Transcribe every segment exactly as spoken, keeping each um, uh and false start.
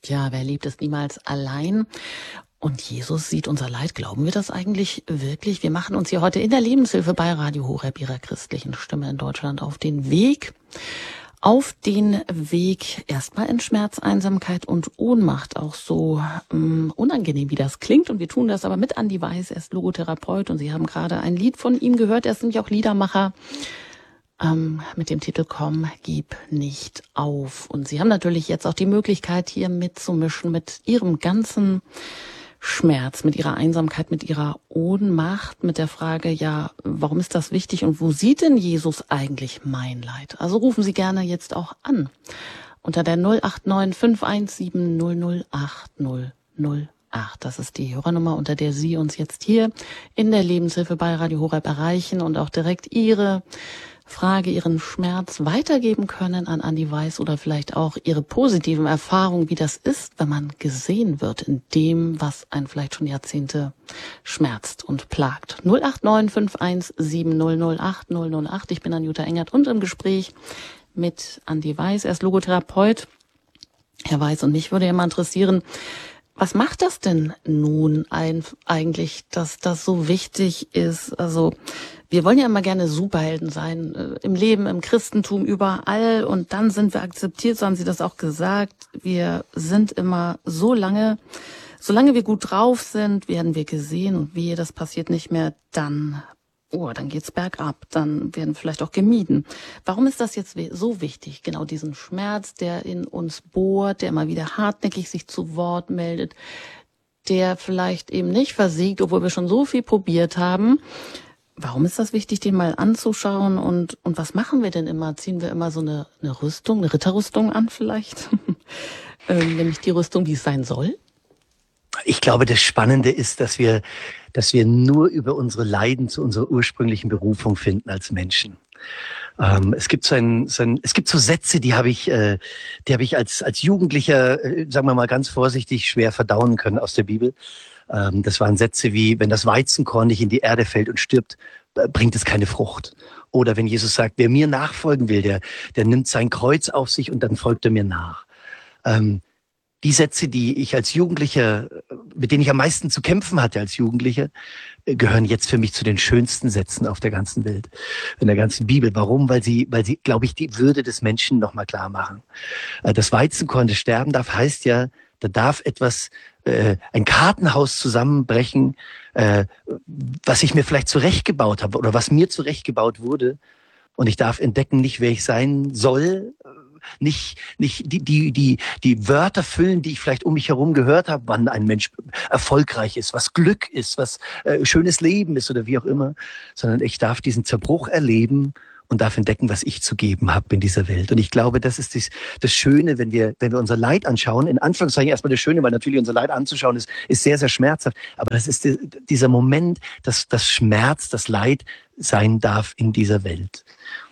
Tja, wer liebt es niemals allein? Und Jesus sieht unser Leid. Glauben wir das eigentlich wirklich? Wir machen uns hier heute in der Lebenshilfe bei Radio Horeb, Ihrer christlichen Stimme in Deutschland, auf den Weg. Auf den Weg erstmal in Schmerz, Einsamkeit und Ohnmacht, auch so ähm, unangenehm, wie das klingt. Und wir tun das aber mit Andi Weiß. Er ist Logotherapeut und Sie haben gerade ein Lied von ihm gehört. Er ist nämlich auch Liedermacher ähm, mit dem Titel Komm, gib nicht auf. Und Sie haben natürlich jetzt auch die Möglichkeit, hier mitzumischen mit Ihrem ganzen Schmerz, mit Ihrer Einsamkeit, mit Ihrer Ohnmacht, mit der Frage, ja, warum ist das wichtig und wo sieht denn Jesus eigentlich mein Leid? Also rufen Sie gerne jetzt auch an unter der null acht neun fünf eins sieben null null acht null null acht. Das ist die Hörernummer, unter der Sie uns jetzt hier in der Lebenshilfe bei Radio Horeb erreichen und auch direkt Ihre Frage, Ihren Schmerz weitergeben können an Andi Weiß oder vielleicht auch Ihre positiven Erfahrungen, wie das ist, wenn man gesehen wird in dem, was einen vielleicht schon Jahrzehnte schmerzt und plagt. null acht neun fünf eins sieben null null acht null null acht. Ich bin Anjuta Engert und im Gespräch mit Andi Weiß. Er ist Logotherapeut. Herr Weiß, und mich würde ja mal interessieren, was macht das denn nun ein, eigentlich, dass das so wichtig ist? Also wir wollen ja immer gerne Superhelden sein, äh, im Leben, im Christentum, überall. Und dann sind wir akzeptiert, so haben Sie das auch gesagt. Wir sind immer so lange, solange wir gut drauf sind, werden wir gesehen. Und wehe, das passiert nicht mehr, dann, oh, dann geht's bergab. Dann werden wir vielleicht auch gemieden. Warum ist das jetzt so wichtig? Genau diesen Schmerz, der in uns bohrt, der immer wieder hartnäckig sich zu Wort meldet, der vielleicht eben nicht versiegt, obwohl wir schon so viel probiert haben. Warum ist das wichtig, den mal anzuschauen? Und, und was machen wir denn immer? Ziehen wir immer so eine, eine Rüstung, eine Ritterrüstung an vielleicht? ähm, nämlich die Rüstung, wie es sein soll? Ich glaube, das Spannende ist, dass wir, dass wir nur über unsere Leiden zu unserer ursprünglichen Berufung finden als Menschen. Ähm, es gibt so ein, so ein, es gibt so Sätze, die habe ich, äh, die habe ich als als Jugendlicher, äh, sagen wir mal ganz vorsichtig, schwer verdauen können aus der Bibel. Ähm, das waren Sätze wie: Wenn das Weizenkorn nicht in die Erde fällt und stirbt, bringt es keine Frucht. Oder wenn Jesus sagt: Wer mir nachfolgen will, der der nimmt sein Kreuz auf sich und dann folgt er mir nach. Ähm, Die Sätze, die ich als Jugendlicher, mit denen ich am meisten zu kämpfen hatte als Jugendlicher, gehören jetzt für mich zu den schönsten Sätzen auf der ganzen Welt, in der ganzen Bibel. Warum? Weil sie, weil sie, glaube ich, die Würde des Menschen nochmal klar machen. Das Weizenkorn, das sterben darf, heißt ja, da darf etwas, äh, ein Kartenhaus zusammenbrechen, äh, was ich mir vielleicht zurechtgebaut habe oder was mir zurechtgebaut wurde. Und ich darf entdecken, nicht wer ich sein soll, nicht nicht die die die die Wörter füllen, die ich vielleicht um mich herum gehört habe, wann ein Mensch erfolgreich ist, was Glück ist, was äh, schönes Leben ist oder wie auch immer, sondern ich darf diesen Zerbruch erleben und darf entdecken, was ich zu geben habe in dieser Welt. Und ich glaube, das ist das, das Schöne, wenn wir wenn wir unser Leid anschauen, in Anführungszeichen erstmal das Schöne, weil natürlich unser Leid anzuschauen ist ist sehr sehr schmerzhaft, aber das ist die, dieser Moment, dass das Schmerz, das Leid sein darf in dieser Welt.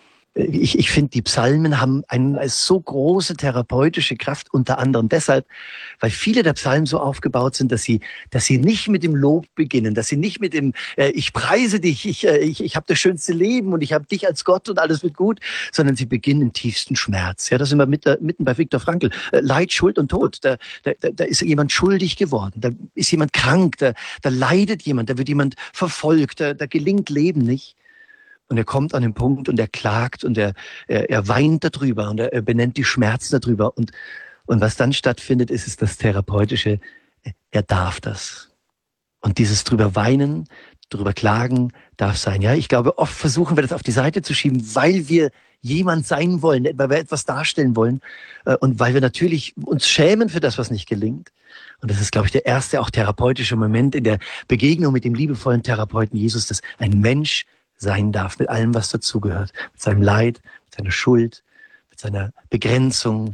Ich, ich finde, die Psalmen haben eine so große therapeutische Kraft, unter anderem deshalb, weil viele der Psalmen so aufgebaut sind, dass sie, dass sie nicht mit dem Lob beginnen, dass sie nicht mit dem äh, Ich preise dich, ich, äh, ich, ich habe das schönste Leben und ich habe dich als Gott und alles wird gut, sondern sie beginnen im tiefsten Schmerz. Ja, das sind wir mit, mitten bei Viktor Frankl. Äh, Leid, Schuld und Tod. Da, da, da ist jemand schuldig geworden, da ist jemand krank, da, da leidet jemand, da wird jemand verfolgt, da, da gelingt Leben nicht. Und er kommt an den Punkt und er klagt und er, er, er weint darüber und er, er benennt die Schmerzen darüber. Und, und was dann stattfindet, ist, ist das Therapeutische. Er darf das. Und dieses drüber weinen, drüber klagen darf sein. Ja, ich glaube, oft versuchen wir das auf die Seite zu schieben, weil wir jemand sein wollen, weil wir etwas darstellen wollen und weil wir natürlich uns schämen für das, was nicht gelingt. Und das ist, glaube ich, der erste auch therapeutische Moment in der Begegnung mit dem liebevollen Therapeuten Jesus, dass ein Mensch sein darf, mit allem, was dazugehört. Mit seinem Leid, mit seiner Schuld, mit seiner Begrenzung,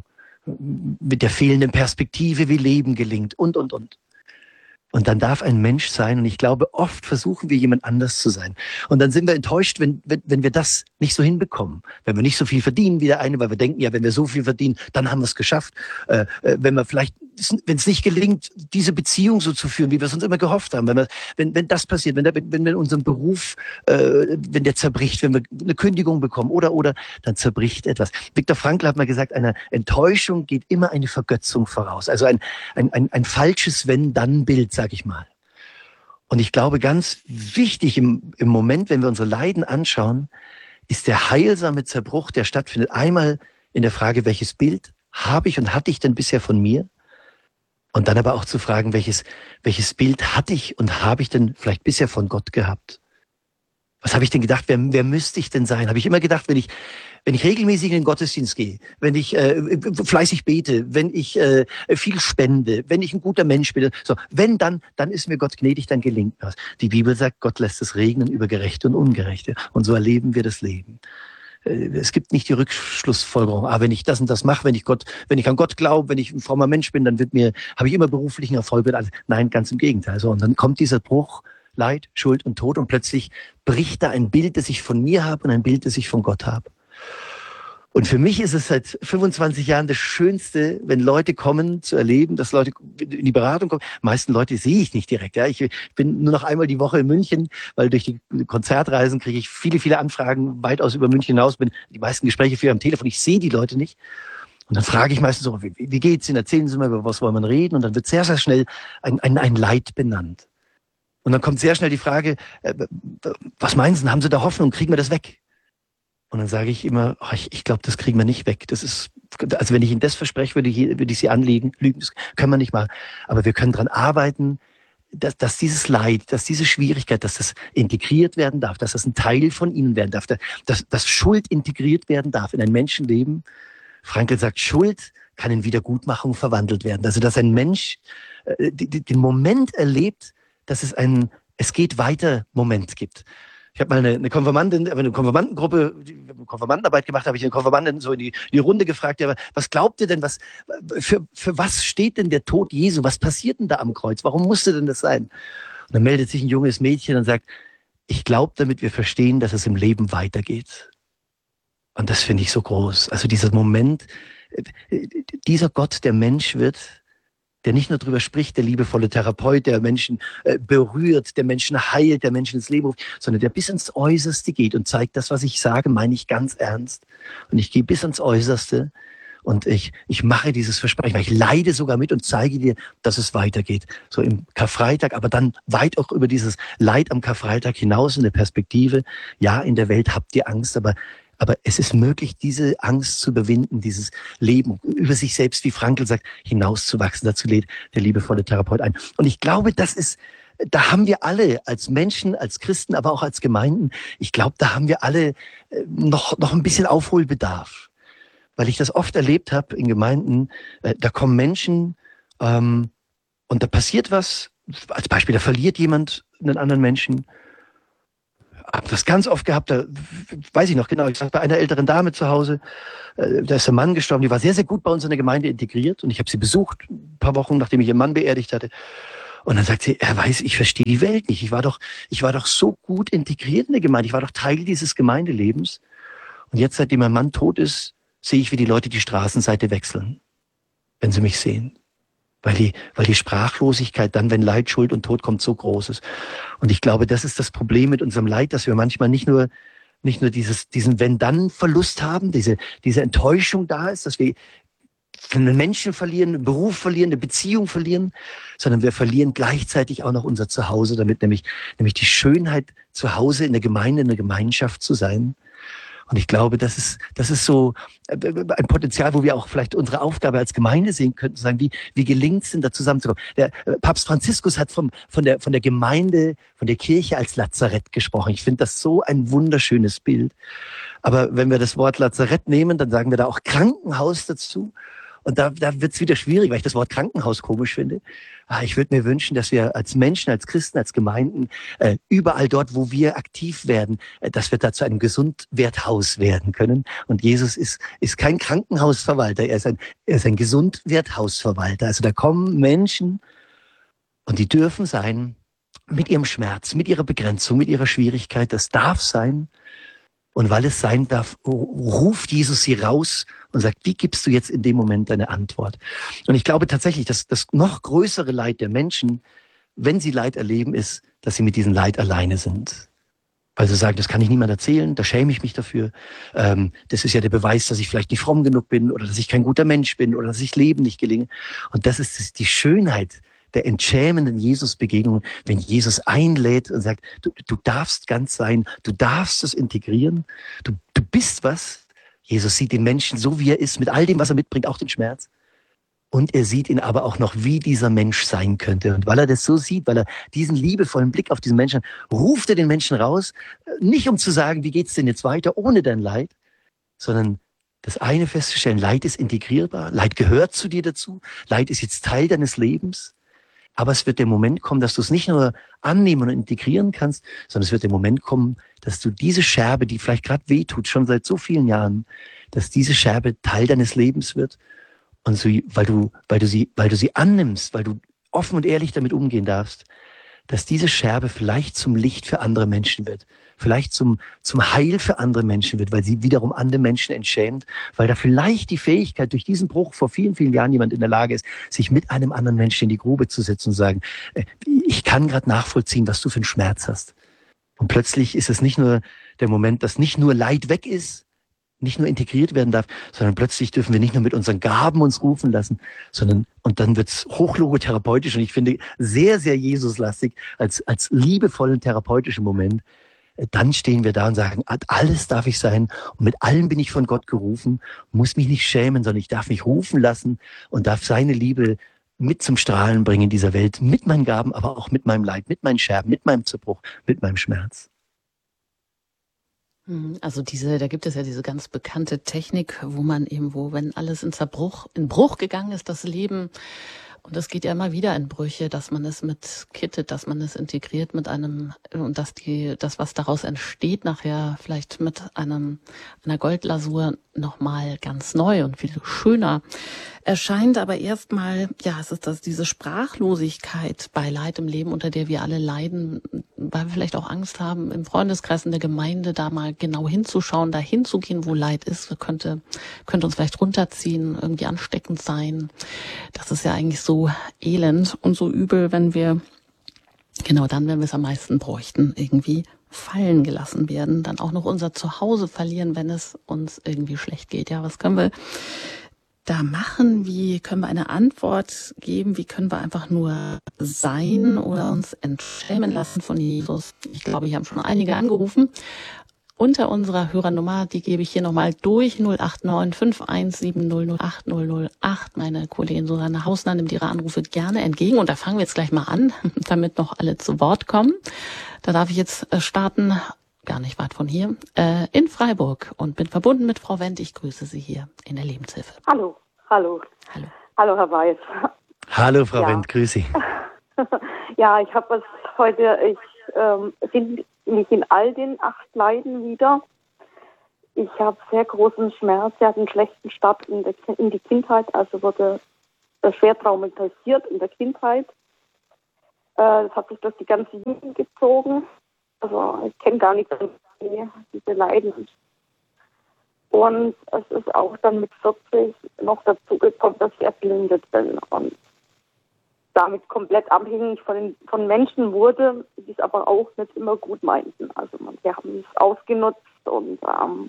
mit der fehlenden Perspektive, wie Leben gelingt und, und, und. Und dann darf ein Mensch sein. Und ich glaube, oft versuchen wir, jemand anders zu sein. Und dann sind wir enttäuscht, wenn, wenn, wenn wir das nicht so hinbekommen. Wenn wir nicht so viel verdienen wie der eine, weil wir denken, ja, wenn wir so viel verdienen, dann haben wir es geschafft. Äh, wenn wir vielleicht wenn es nicht gelingt, diese Beziehung so zu führen, wie wir es uns immer gehofft haben, wenn wir, wenn, wenn das passiert, wenn, der, wenn wir in unserem Beruf, äh, wenn der zerbricht, wenn wir eine Kündigung bekommen oder, oder, dann zerbricht etwas. Viktor Frankl hat mal gesagt, einer Enttäuschung geht immer eine Vergötzung voraus. Also ein, ein, ein, ein falsches Wenn-Dann-Bild, sag ich mal. Und ich glaube, ganz wichtig im, im Moment, wenn wir unsere Leiden anschauen, ist der heilsame Zerbruch, der stattfindet, einmal in der Frage, welches Bild habe ich und hatte ich denn bisher von mir? Und dann aber auch zu fragen, welches, welches Bild hatte ich und habe ich denn vielleicht bisher von Gott gehabt? Was habe ich denn gedacht, wer, wer müsste ich denn sein? Habe ich immer gedacht, wenn ich, wenn ich regelmäßig in den Gottesdienst gehe, wenn ich äh, fleißig bete, wenn ich äh, viel spende, wenn ich ein guter Mensch bin, so, wenn dann, dann ist mir Gott gnädig, dann gelingt mir was. Die Bibel sagt, Gott lässt es regnen über Gerechte und Ungerechte. Und so erleben wir das Leben. Es gibt nicht die Rückschlussfolgerung, ah, wenn ich das und das mache, wenn ich Gott, wenn ich an Gott glaube, wenn ich ein frommer Mensch bin, dann wird mir, habe ich immer beruflichen Erfolg. Nein, ganz im Gegenteil. So, und dann kommt dieser Bruch, Leid, Schuld und Tod und plötzlich bricht da ein Bild, das ich von mir habe und ein Bild, das ich von Gott habe. Und für mich ist es seit fünfundzwanzig Jahren das Schönste, wenn Leute kommen, zu erleben, dass Leute in die Beratung kommen. Die meisten Leute sehe ich nicht direkt. Ja, ich bin nur noch einmal die Woche in München, weil durch die Konzertreisen kriege ich viele, viele Anfragen weitaus über München hinaus. Bin die meisten Gespräche führe am Telefon. Ich sehe die Leute nicht. Und dann frage ich meistens so, wie, wie geht's Ihnen? Erzählen Sie mal, über was wollen wir reden? Und dann wird sehr, sehr schnell ein, ein, ein Leid benannt. Und dann kommt sehr schnell die Frage, äh, was meinen Sie, haben Sie da Hoffnung? Kriegen wir das weg? Und dann sage ich immer, oh, ich, ich glaube, das kriegen wir nicht weg. Das ist, also wenn ich Ihnen das verspreche, würde ich, würde ich Sie anlügen. Das können wir nicht mal. Aber wir können dran arbeiten, dass, dass dieses Leid, dass diese Schwierigkeit, dass das integriert werden darf, dass das ein Teil von Ihnen werden darf, dass, dass Schuld integriert werden darf in ein Menschenleben. Frankl sagt, Schuld kann in Wiedergutmachung verwandelt werden. Also dass ein Mensch äh, den Moment erlebt, dass es einen Es geht weiter Moment gibt. Ich habe mal eine, eine Konfirmandin, eine Konfirmandengruppe, eine Konfirmandenarbeit gemacht, habe ich eine Konfirmandin so in die, die Runde gefragt, ja, was glaubt ihr denn, was, für, für was steht denn der Tod Jesu? Was passiert denn da am Kreuz? Warum musste denn das sein? Und dann meldet sich ein junges Mädchen und sagt, ich glaube, damit wir verstehen, dass es im Leben weitergeht. Und das finde ich so groß. Also dieser Moment, dieser Gott, der Mensch wird, der nicht nur drüber spricht, der liebevolle Therapeut, der Menschen äh, berührt, der Menschen heilt, der Menschen ins Leben ruft, sondern der bis ins Äußerste geht und zeigt, das, was ich sage, meine ich ganz ernst. Und ich gehe bis ins Äußerste und ich, ich mache dieses Versprechen, weil ich leide sogar mit und zeige dir, dass es weitergeht. So im Karfreitag, aber dann weit auch über dieses Leid am Karfreitag hinaus in der Perspektive, ja, in der Welt habt ihr Angst, aber Aber es ist möglich, diese Angst zu überwinden, dieses Leben über sich selbst, wie Frankl sagt, hinauszuwachsen. Dazu lädt der liebevolle Therapeut ein. Und ich glaube, das ist, da haben wir alle als Menschen, als Christen, aber auch als Gemeinden, ich glaube, da haben wir alle noch, noch ein bisschen Aufholbedarf. Weil ich das oft erlebt habe in Gemeinden, da kommen Menschen ähm, und da passiert was, als Beispiel, da verliert jemand einen anderen Menschen. Habe das ganz oft gehabt, da weiß ich noch genau, ich saß bei einer älteren Dame zu Hause, äh, da ist ein Mann gestorben, die war sehr, sehr gut bei uns in der Gemeinde integriert und ich habe sie besucht, ein paar Wochen, nachdem ich ihren Mann beerdigt hatte. Und dann sagt sie, er weiß, ich verstehe die Welt nicht. Ich war doch, ich war doch so gut integriert in der Gemeinde, ich war doch Teil dieses Gemeindelebens. Und jetzt, seitdem mein Mann tot ist, sehe ich, wie die Leute die Straßenseite wechseln, wenn sie mich sehen. Weil die, weil die Sprachlosigkeit dann, wenn Leid, Schuld und Tod kommt, so groß ist. Und ich glaube, das ist das Problem mit unserem Leid, dass wir manchmal nicht nur, nicht nur dieses, diesen Wenn-Dann-Verlust haben, diese, diese Enttäuschung da ist, dass wir einen Menschen verlieren, einen Beruf verlieren, eine Beziehung verlieren, sondern wir verlieren gleichzeitig auch noch unser Zuhause, damit nämlich, nämlich die Schönheit, zu Hause in der Gemeinde, in der Gemeinschaft zu sein. Und ich glaube, das ist, das ist so ein Potenzial, wo wir auch vielleicht unsere Aufgabe als Gemeinde sehen könnten, zu sagen, wie, wie gelingt es denn, da zusammenzukommen? Der Papst Franziskus hat vom, von der, von der Gemeinde, von der Kirche als Lazarett gesprochen. Ich finde das so ein wunderschönes Bild. Aber wenn wir das Wort Lazarett nehmen, dann sagen wir da auch Krankenhaus dazu. Und da, da wird es wieder schwierig, weil ich das Wort Krankenhaus komisch finde. Ah, ich würde mir wünschen, dass wir als Menschen, als Christen, als Gemeinden, äh, überall dort, wo wir aktiv werden, äh, dass wir da zu einem Gesundwerthaus werden können. Und Jesus ist, ist kein Krankenhausverwalter, er ist ein, er ist ein Gesundwerthausverwalter. Also da kommen Menschen und die dürfen sein mit ihrem Schmerz, mit ihrer Begrenzung, mit ihrer Schwierigkeit. Das darf sein. Und weil es sein darf, ruft Jesus sie raus und sagt, wie gibst du jetzt in dem Moment deine Antwort? Und ich glaube tatsächlich, dass das noch größere Leid der Menschen, wenn sie Leid erleben, ist, dass sie mit diesem Leid alleine sind. Weil sie sagen, das kann ich niemand erzählen, da schäme ich mich dafür. Ähm, das ist ja der Beweis, dass ich vielleicht nicht fromm genug bin oder dass ich kein guter Mensch bin oder dass ich Leben nicht gelinge. Und das ist die Schönheit der entschämenden Jesus-Begegnung, wenn Jesus einlädt und sagt, du, du darfst ganz sein, du darfst es integrieren, du, du bist was. Jesus sieht den Menschen so, wie er ist, mit all dem, was er mitbringt, auch den Schmerz. Und er sieht ihn aber auch noch, wie dieser Mensch sein könnte. Und weil er das so sieht, weil er diesen liebevollen Blick auf diesen Menschen hat, ruft er den Menschen raus, nicht um zu sagen, wie geht's denn jetzt weiter ohne dein Leid, sondern das eine festzustellen, Leid ist integrierbar, Leid gehört zu dir dazu, Leid ist jetzt Teil deines Lebens. Aber es wird der Moment kommen, dass du es nicht nur annehmen und integrieren kannst, sondern es wird der Moment kommen, dass du diese Scherbe, die vielleicht gerade wehtut, schon seit so vielen Jahren, dass diese Scherbe Teil deines Lebens wird. Und so, weil du, weil du sie, weil du sie annimmst, weil du offen und ehrlich damit umgehen darfst, dass diese Scherbe vielleicht zum Licht für andere Menschen wird, vielleicht zum, zum Heil für andere Menschen wird, weil sie wiederum andere Menschen entschämt, weil da vielleicht die Fähigkeit durch diesen Bruch vor vielen, vielen Jahren jemand in der Lage ist, sich mit einem anderen Menschen in die Grube zu setzen und sagen, ich kann gerade nachvollziehen, was du für einen Schmerz hast. Und plötzlich ist es nicht nur der Moment, dass nicht nur Leid weg ist, nicht nur integriert werden darf, sondern plötzlich dürfen wir nicht nur mit unseren Gaben uns rufen lassen, sondern, und dann wird's hochlogotherapeutisch und ich finde sehr, sehr Jesuslastig als, als liebevollen therapeutischen Moment. Dann stehen wir da und sagen, alles darf ich sein und mit allem bin ich von Gott gerufen, muss mich nicht schämen, sondern ich darf mich rufen lassen und darf seine Liebe mit zum Strahlen bringen in dieser Welt, mit meinen Gaben, aber auch mit meinem Leid, mit meinen Scherben, mit meinem Zerbruch, mit meinem Schmerz. Also diese, da gibt es ja diese ganz bekannte Technik, wo man eben, wo, wenn alles in Zerbruch, in Bruch gegangen ist, das Leben, und das geht ja immer wieder in Brüche, dass man es mit kittet, dass man es integriert mit einem, und dass die, das, was daraus entsteht, nachher vielleicht mit einem, einer Goldlasur nochmal ganz neu und viel schöner erscheint. Aber erstmal, ja, es ist das, diese Sprachlosigkeit bei Leid im Leben, unter der wir alle leiden, weil wir vielleicht auch Angst haben, im Freundeskreis, in der Gemeinde da mal genau hinzuschauen, da hinzugehen, wo Leid ist, könnte, könnte uns vielleicht runterziehen, irgendwie ansteckend sein. Das ist ja eigentlich so elend und so übel, wenn wir, genau dann, wenn wir es am meisten bräuchten, irgendwie fallen gelassen werden, dann auch noch unser Zuhause verlieren, wenn es uns irgendwie schlecht geht. Ja, was können wir da machen? Wie können wir eine Antwort geben? Wie können wir einfach nur sein oder uns entschämen lassen von Jesus? Ich glaube, hier haben schon einige angerufen. Unter unserer Hörernummer, die gebe ich hier nochmal durch, null acht neun fünf eins sieben null null acht null null acht. Meine Kollegin Susanne Hausner nimmt ihre Anrufe gerne entgegen. Und da fangen wir jetzt gleich mal an, damit noch alle zu Wort kommen. Da darf ich jetzt starten, gar nicht weit von hier, äh, in Freiburg und bin verbunden mit Frau Wendt. Ich grüße Sie hier in der Lebenshilfe. Hallo, hallo. Hallo, hallo Herr Weiß. Hallo Frau ja. Wendt, grüße Sie. Ja, ich habe was heute, ich ähm, finde mich in all den acht Leiden wieder. Ich habe sehr großen Schmerz, ich hatte einen schlechten Start in, der, in die Kindheit, also wurde äh, schwer traumatisiert in der Kindheit. Äh, das hat sich durch die ganze Jugend gezogen. Also ich kenne gar nicht diese Leiden. Und es ist auch dann mit vierzig noch dazu gekommen, dass ich erblindet bin und damit komplett abhängig von, den, von Menschen wurde, die es aber auch nicht immer gut meinten. Also man, wir haben es ausgenutzt und ähm,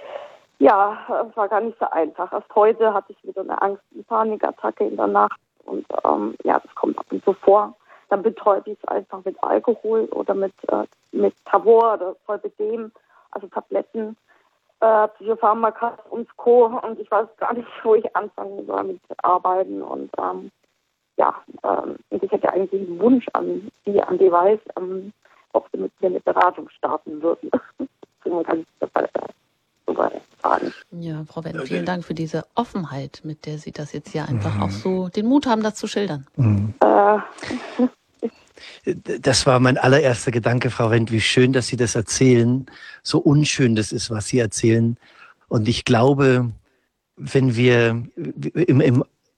ja, es war gar nicht so einfach. Erst heute hatte ich wieder eine Angst- und Panikattacke in der Nacht und ähm, ja, das kommt ab und zu vor. Dann betäube ich es einfach mit Alkohol oder mit, äh, mit Tavor oder Zolpidem, also Tabletten, äh, Psychopharmaka und Co. Und ich weiß gar nicht, wo ich anfangen soll mit Arbeiten. Und ähm, ja, ähm, und ich hätte eigentlich einen Wunsch an die, an die Weiß, ähm, ob sie mit mir eine Beratung starten würden. Man kann ich dabei, dabei fragen. Ja, Frau Wendt, vielen Dank für diese Offenheit, mit der Sie das jetzt hier einfach mhm. auch so den Mut haben, das zu schildern. Mhm. Äh, Das war mein allererster Gedanke, Frau Wendt, wie schön, dass Sie das erzählen. So unschön das ist, was Sie erzählen. Und ich glaube, wenn wir im, im,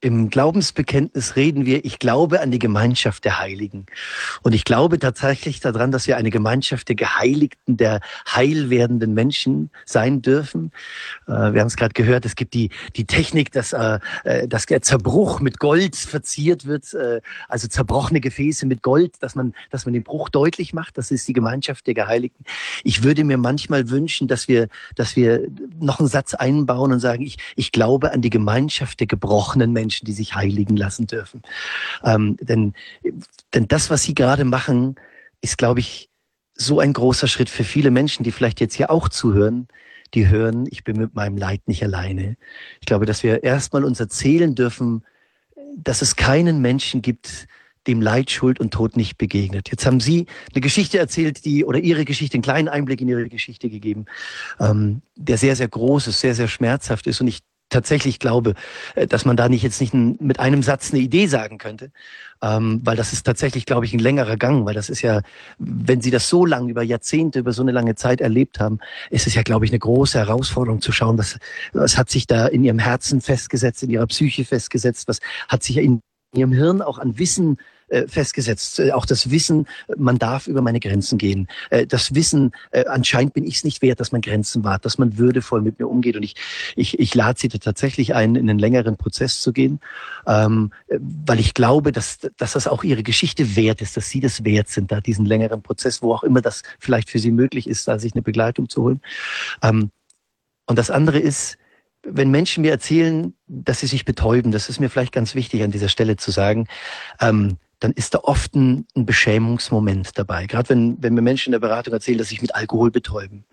Im Glaubensbekenntnis reden wir, ich glaube an die Gemeinschaft der Heiligen. Und ich glaube tatsächlich daran, dass wir eine Gemeinschaft der Geheiligten, der heil werdenden Menschen sein dürfen. Wir haben es gerade gehört, es gibt die, die Technik, dass, dass der Zerbruch mit Gold verziert wird, also zerbrochene Gefäße mit Gold, dass man, dass man den Bruch deutlich macht. Das ist die Gemeinschaft der Geheiligten. Ich würde mir manchmal wünschen, dass wir, dass wir noch einen Satz einbauen und sagen, ich, ich glaube an die Gemeinschaft der gebrochenen Menschen, die sich heiligen lassen dürfen. Ähm, denn, denn das, was Sie gerade machen, ist, glaube ich, so ein großer Schritt für viele Menschen, die vielleicht jetzt hier auch zuhören, die hören, ich bin mit meinem Leid nicht alleine. Ich glaube, dass wir erstmal uns erzählen dürfen, dass es keinen Menschen gibt, dem Leid, Schuld und Tod nicht begegnet. Jetzt haben Sie eine Geschichte erzählt, die, oder Ihre Geschichte, einen kleinen Einblick in Ihre Geschichte gegeben, ähm, der sehr, sehr groß ist, sehr, sehr schmerzhaft ist. Und ich tatsächlich glaube, dass man da nicht jetzt nicht mit einem Satz eine Idee sagen könnte, ähm, weil das ist tatsächlich, glaube ich, ein längerer Gang, weil das ist ja, wenn Sie das so lange, über Jahrzehnte, über so eine lange Zeit erlebt haben, ist es ja, glaube ich, eine große Herausforderung zu schauen, was, was hat sich da in Ihrem Herzen festgesetzt, in Ihrer Psyche festgesetzt, was hat sich ja in Ihrem Hirn auch an Wissen äh, festgesetzt. Äh, auch das Wissen, man darf über meine Grenzen gehen. Äh, das Wissen, äh, anscheinend bin ich es nicht wert, dass man Grenzen wahrt, dass man würdevoll mit mir umgeht. Und ich, ich, ich lade Sie da tatsächlich ein, in einen längeren Prozess zu gehen, ähm, weil ich glaube, dass, dass das auch Ihre Geschichte wert ist, dass Sie das wert sind, da diesen längeren Prozess, wo auch immer das vielleicht für Sie möglich ist, da sich eine Begleitung zu holen. Ähm, und das andere ist, wenn Menschen mir erzählen, dass sie sich betäuben, das ist mir vielleicht ganz wichtig an dieser Stelle zu sagen, ähm, dann ist da oft ein, ein Beschämungsmoment dabei. Gerade wenn, wenn mir Menschen in der Beratung erzählen, dass sie sich mit Alkohol betäuben.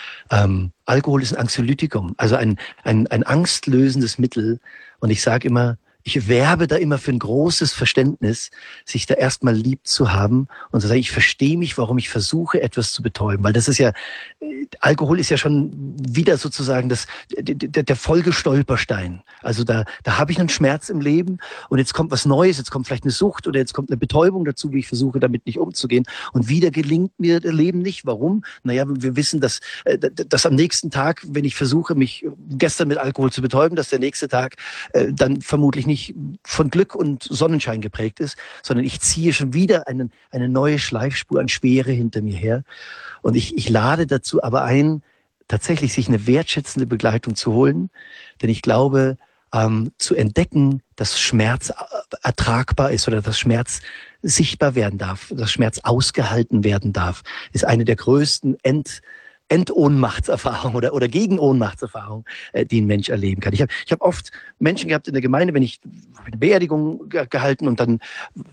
Ähm, Alkohol ist ein Anxiolytikum, also ein, ein, ein angstlösendes Mittel. Und ich sage immer, ich werbe da immer für ein großes Verständnis, sich da erstmal lieb zu haben und zu sagen, ich verstehe mich, warum ich versuche, etwas zu betäuben. Weil das ist ja, Alkohol ist ja schon wieder sozusagen das, der, der Folgestolperstein. Also da, da habe ich einen Schmerz im Leben und jetzt kommt was Neues, jetzt kommt vielleicht eine Sucht oder jetzt kommt eine Betäubung dazu, wie ich versuche, damit nicht umzugehen. Und wieder gelingt mir das Leben nicht. Warum? Naja, wir wissen, dass, dass am nächsten Tag, wenn ich versuche, mich gestern mit Alkohol zu betäuben, dass der nächste Tag äh, dann vermutlich nicht von Glück und Sonnenschein geprägt ist, sondern ich ziehe schon wieder einen, eine neue Schleifspur an Schwere hinter mir her. Und ich, ich lade dazu aber ein, tatsächlich sich eine wertschätzende Begleitung zu holen. Denn ich glaube, ähm, zu entdecken, dass Schmerz ertragbar ist oder dass Schmerz sichtbar werden darf, dass Schmerz ausgehalten werden darf, ist eine der größten End Endohnmachtserfahrung oder, oder Gegenohnmachtserfahrung, äh, die ein Mensch erleben kann. Ich habe ich hab oft Menschen gehabt in der Gemeinde, wenn ich eine Beerdigung ge- gehalten und dann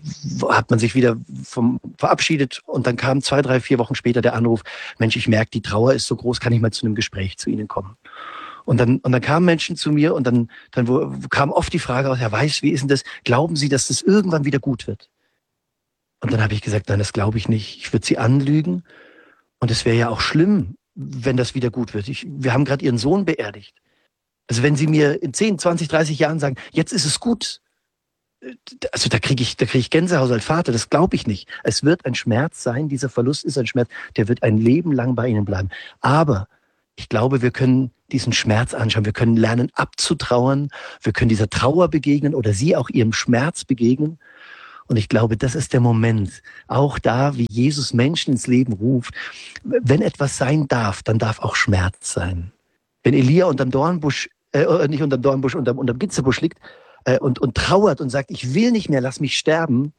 hat man sich wieder vom, verabschiedet und dann kam zwei, drei, vier Wochen später der Anruf, Mensch, ich merke, die Trauer ist so groß, kann ich mal zu einem Gespräch zu Ihnen kommen? Und dann, und dann kamen Menschen zu mir und dann, dann wo, kam oft die Frage aus, Herr Weiß, wie ist denn das? Glauben Sie, dass das irgendwann wieder gut wird? Und dann habe ich gesagt, nein, das glaube ich nicht. Ich würde Sie anlügen und es wäre ja auch schlimm, wenn das wieder gut wird. Ich, wir haben gerade Ihren Sohn beerdigt. Also wenn Sie mir in zehn, zwanzig, dreißig Jahren sagen, jetzt ist es gut, also da kriege ich, da kriege ich Gänsehaut als Vater, das glaube ich nicht. Es wird ein Schmerz sein, dieser Verlust ist ein Schmerz, der wird ein Leben lang bei Ihnen bleiben. Aber ich glaube, wir können diesen Schmerz anschauen, wir können lernen abzutrauern, wir können dieser Trauer begegnen oder Sie auch Ihrem Schmerz begegnen. Und ich glaube, das ist der Moment, auch da, wie Jesus Menschen ins Leben ruft. Wenn etwas sein darf, dann darf auch Schmerz sein. Wenn Elia unterm Dornbusch, äh, nicht unterm Dornbusch, unterm, unterm Gitzebusch liegt äh, und, und trauert und sagt, ich will nicht mehr, lass mich sterben,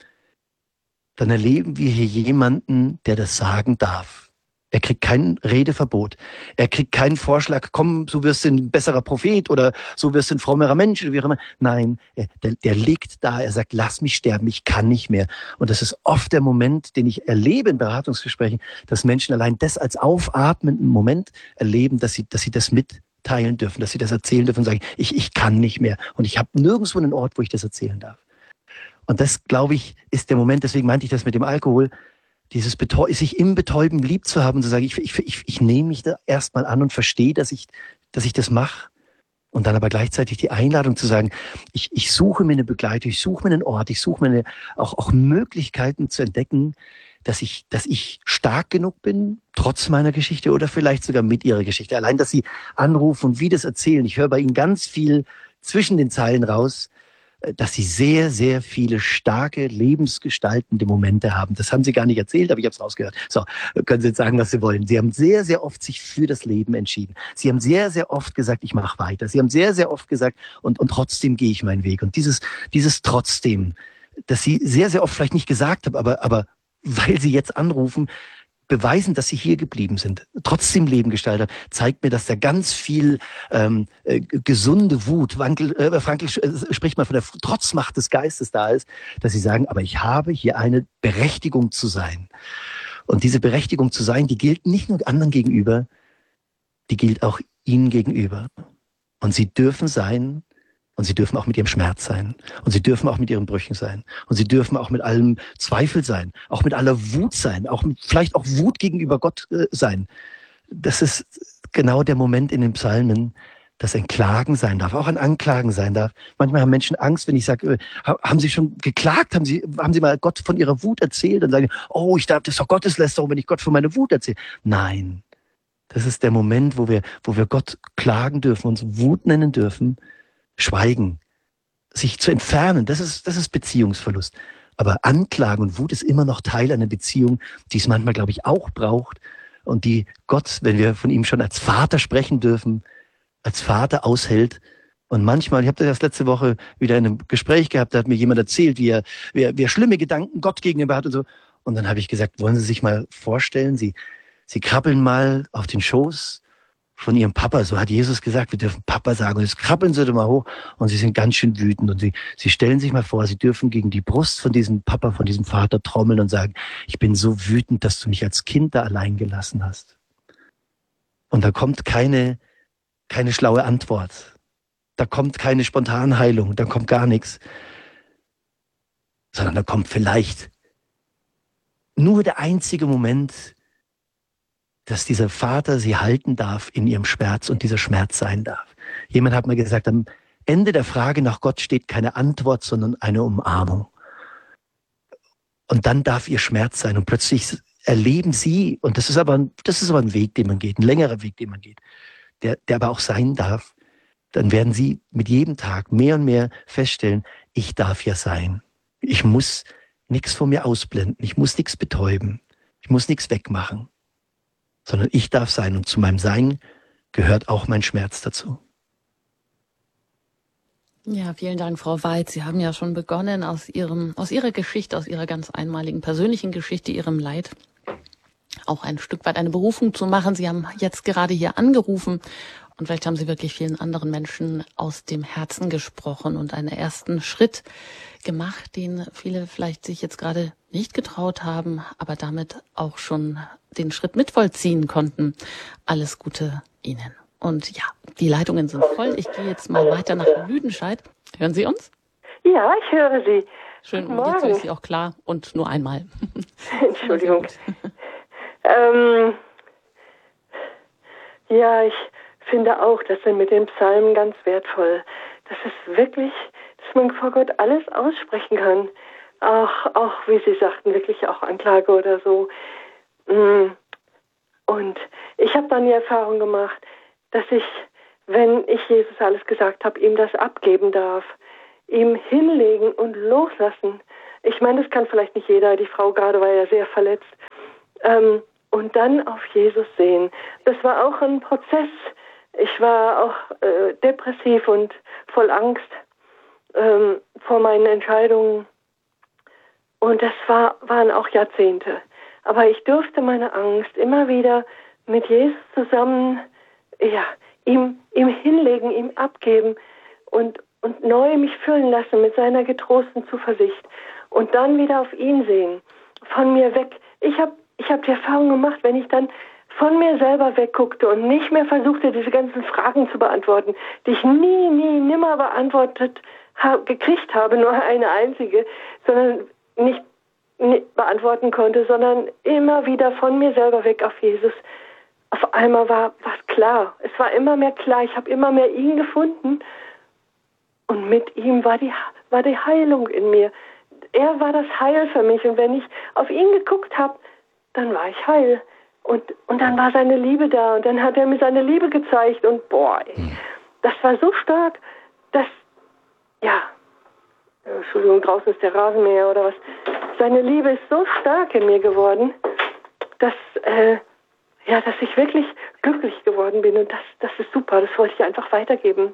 dann erleben wir hier jemanden, der das sagen darf. Er kriegt kein Redeverbot. Er kriegt keinen Vorschlag, komm, so wirst du ein besserer Prophet oder so wirst du ein frommerer Mensch oder wie auch immer. Nein, er, der, der liegt da, er sagt, lass mich sterben, ich kann nicht mehr. Und das ist oft der Moment, den ich erlebe in Beratungsgesprächen, dass Menschen allein das als aufatmenden Moment erleben, dass sie, dass sie das mitteilen dürfen, dass sie das erzählen dürfen und sagen, ich, ich kann nicht mehr. Und ich habe nirgendwo einen Ort, wo ich das erzählen darf. Und das, glaube ich, ist der Moment, deswegen meinte ich das mit dem Alkohol, dieses Betäu- sich im Betäuben lieb zu haben und zu sagen, ich, ich, ich, ich nehme mich da erstmal an und verstehe, dass ich, dass ich das mache. Und dann aber gleichzeitig die Einladung zu sagen, ich, ich suche mir eine Begleitung, ich suche mir einen Ort, ich suche mir eine, auch, auch Möglichkeiten zu entdecken, dass ich, dass ich stark genug bin, trotz meiner Geschichte oder vielleicht sogar mit ihrer Geschichte. Allein, dass sie anrufen und wie das erzählen. Ich höre bei ihnen ganz viel zwischen den Zeilen raus, dass sie sehr, sehr viele starke, lebensgestaltende Momente haben. Das haben sie gar nicht erzählt, aber ich habe es rausgehört. So, können Sie jetzt sagen, was Sie wollen. Sie haben sehr, sehr oft sich für das Leben entschieden. Sie haben sehr, sehr oft gesagt, ich mache weiter. Sie haben sehr, sehr oft gesagt, und, und trotzdem gehe ich meinen Weg. Und dieses, dieses trotzdem, das Sie sehr, sehr oft vielleicht nicht gesagt haben, aber, aber weil Sie jetzt anrufen, beweisen, dass sie hier geblieben sind, trotzdem Leben gestaltet, zeigt mir, dass da ganz viel ähm, äh, gesunde Wut, Wankel, äh, Frankl äh, spricht mal von der Trotzmacht des Geistes da ist, dass sie sagen, aber ich habe hier eine Berechtigung zu sein. Und diese Berechtigung zu sein, die gilt nicht nur anderen gegenüber, die gilt auch ihnen gegenüber. Und sie dürfen sein, und sie dürfen auch mit ihrem Schmerz sein. Und sie dürfen auch mit ihren Brüchen sein. Und sie dürfen auch mit allem Zweifel sein. Auch mit aller Wut sein. Auch mit, vielleicht auch Wut gegenüber Gott äh, sein. Das ist genau der Moment in den Psalmen, dass ein Klagen sein darf. Auch ein Anklagen sein darf. Manchmal haben Menschen Angst, wenn ich sage, äh, haben Sie schon geklagt? Haben Sie, haben Sie mal Gott von Ihrer Wut erzählt? Und sagen, oh, ich darf, das ist doch Gotteslästerung, wenn ich Gott von meiner Wut erzähle. Nein. Das ist der Moment, wo wir, wo wir Gott klagen dürfen, uns Wut nennen dürfen. Schweigen, sich zu entfernen, das ist, das ist Beziehungsverlust. Aber Anklagen und Wut ist immer noch Teil einer Beziehung, die es manchmal, glaube ich, auch braucht und die Gott, wenn wir von ihm schon als Vater sprechen dürfen, als Vater aushält. Und manchmal, ich habe das letzte Woche wieder in einem Gespräch gehabt, da hat mir jemand erzählt, wie er, wie er, wie er schlimme Gedanken Gott gegenüber hat und so. Und dann habe ich gesagt, wollen Sie sich mal vorstellen, Sie, Sie krabbeln mal auf den Schoß von ihrem Papa, so hat Jesus gesagt, wir dürfen Papa sagen. Und jetzt krabbeln sie da mal hoch und sie sind ganz schön wütend. Und sie, sie stellen sich mal vor, sie dürfen gegen die Brust von diesem Papa, von diesem Vater trommeln und sagen, ich bin so wütend, dass du mich als Kind da allein gelassen hast. Und da kommt keine, keine schlaue Antwort. Da kommt keine Spontanheilung, da kommt gar nichts. Sondern da kommt vielleicht nur der einzige Moment, dass dieser Vater sie halten darf in ihrem Schmerz und dieser Schmerz sein darf. Jemand hat mir gesagt, am Ende der Frage nach Gott steht keine Antwort, sondern eine Umarmung. Und dann darf ihr Schmerz sein und plötzlich erleben sie, und das ist aber ein, das ist aber ein Weg, den man geht, ein längerer Weg, den man geht, der, der aber auch sein darf, dann werden sie mit jedem Tag mehr und mehr feststellen, ich darf ja sein. Ich muss nichts von mir ausblenden, ich muss nichts betäuben, ich muss nichts wegmachen. Sondern ich darf sein und zu meinem Sein gehört auch mein Schmerz dazu. Ja, vielen Dank, Frau Weitz. Sie haben ja schon begonnen, aus Ihrem, aus Ihrer Geschichte, aus Ihrer ganz einmaligen persönlichen Geschichte, Ihrem Leid, auch ein Stück weit eine Berufung zu machen. Sie haben jetzt gerade hier angerufen und vielleicht haben Sie wirklich vielen anderen Menschen aus dem Herzen gesprochen und einen ersten Schritt gemacht, den viele vielleicht sich jetzt gerade nicht getraut haben, aber damit auch schon den Schritt mitvollziehen konnten. Alles Gute Ihnen. Und ja, die Leitungen sind voll. Ich gehe jetzt mal weiter nach Lüdenscheid. Hören Sie uns? Ja, ich höre Sie. Schön, Guten und jetzt höre Morgen. ich Sie auch klar und nur einmal. Entschuldigung. ähm, ja, ich finde auch, das sind mit den Psalmen ganz wertvoll. Das ist wirklich, dass man vor Gott alles aussprechen kann. Auch, auch, wie Sie sagten, wirklich auch Anklage oder so. Und ich habe dann die Erfahrung gemacht, dass ich, wenn ich Jesus alles gesagt habe, ihm das abgeben darf, ihm hinlegen und loslassen. Ich meine, das kann vielleicht nicht jeder, die Frau gerade war ja sehr verletzt. Ähm, und dann auf Jesus sehen. Das war auch ein Prozess. Ich war auch äh, depressiv und voll Angst ähm, vor meinen Entscheidungen. Und das war, waren auch Jahrzehnte. Aber ich durfte meine Angst immer wieder mit Jesus zusammen, ja, ihm, ihm hinlegen, ihm abgeben und, und neu mich füllen lassen mit seiner getrosten Zuversicht. Und dann wieder auf ihn sehen, von mir weg. Ich habe ich hab die Erfahrung gemacht, wenn ich dann von mir selber wegguckte und nicht mehr versuchte, diese ganzen Fragen zu beantworten, die ich nie, nie, nimmer beantwortet hab, gekriegt habe, nur eine einzige, sondern nicht, nicht beantworten konnte, sondern immer wieder von mir selber weg auf Jesus. Auf einmal war was klar. Es war immer mehr klar. Ich habe immer mehr ihn gefunden und mit ihm war die, war die Heilung in mir. Er war das Heil für mich und wenn ich auf ihn geguckt habe, dann war ich heil. Und, und dann war seine Liebe da und dann hat er mir seine Liebe gezeigt und boah, ey, das war so stark, dass, ja, Entschuldigung, draußen ist der Rasenmäher oder was. Seine Liebe ist so stark in mir geworden, dass, äh, ja, dass ich wirklich glücklich geworden bin. Und das, das ist super, das wollte ich einfach weitergeben.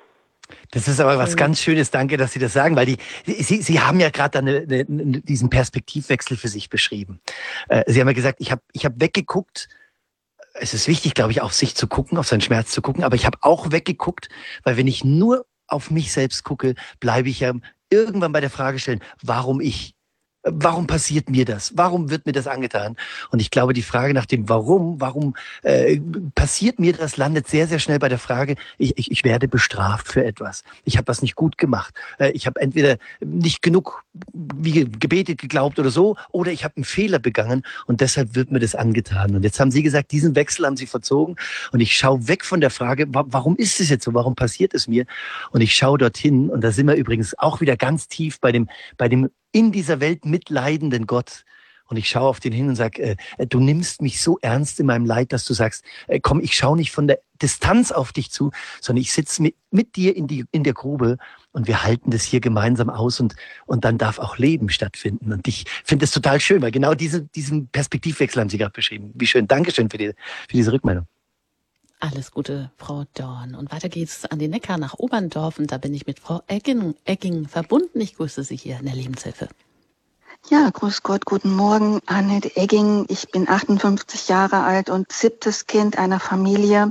Das ist aber was ganz Schönes, danke, dass Sie das sagen, weil die, Sie, Sie haben ja gerade eine, eine, diesen Perspektivwechsel für sich beschrieben. Äh, Sie haben ja gesagt, ich habe ich hab weggeguckt. Es ist wichtig, glaube ich, auf sich zu gucken, auf seinen Schmerz zu gucken, aber ich habe auch weggeguckt, weil wenn ich nur auf mich selbst gucke, bleibe ich ja irgendwann bei der Frage stellen, warum ich? Warum passiert mir das? Warum wird mir das angetan? Und ich glaube, die Frage nach dem Warum, warum äh, passiert mir das, landet sehr, sehr schnell bei der Frage, ich, ich, ich werde bestraft für etwas. Ich habe was nicht gut gemacht. Äh, ich habe entweder nicht genug wie gebetet, geglaubt oder so, oder ich habe einen Fehler begangen und deshalb wird mir das angetan. Und jetzt haben Sie gesagt, diesen Wechsel haben Sie verzogen und ich schaue weg von der Frage, warum ist es jetzt so? Warum passiert es mir? Und ich schaue dorthin und da sind wir übrigens auch wieder ganz tief bei dem, bei dem in dieser Welt mitleidenden Gott. Und ich schaue auf den hin und sage, äh, du nimmst mich so ernst in meinem Leid, dass du sagst, äh, komm, ich schaue nicht von der Distanz auf dich zu, sondern ich sitze mit, mit dir in, die, in der Grube und wir halten das hier gemeinsam aus und, und dann darf auch Leben stattfinden. Und ich finde das total schön, weil genau diese, diesen Perspektivwechsel haben Sie gerade beschrieben. Wie schön. Dankeschön für, die, für diese Rückmeldung. Alles Gute, Frau Dorn. Und weiter geht's an den Neckar nach Oberndorf. Und da bin ich mit Frau Egging, Egging verbunden. Ich grüße Sie hier in der Lebenshilfe. Ja, grüß Gott, guten Morgen, Annette Egging. Ich bin achtundfünfzig Jahre alt und siebtes Kind einer Familie.